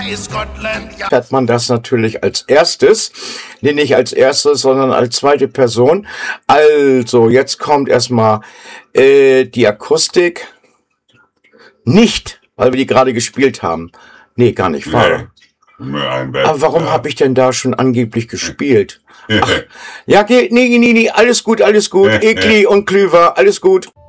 Hat man das natürlich als erstes. Nee, nicht als erstes, sondern als zweite Person. Also, jetzt kommt erstmal die Akustik. Nicht, weil wir die gerade gespielt haben. Nee, gar nicht wahr. Aber warum habe ich denn da schon angeblich gespielt? Ach, ja, nee, alles gut. Ekli und Klüver, alles gut.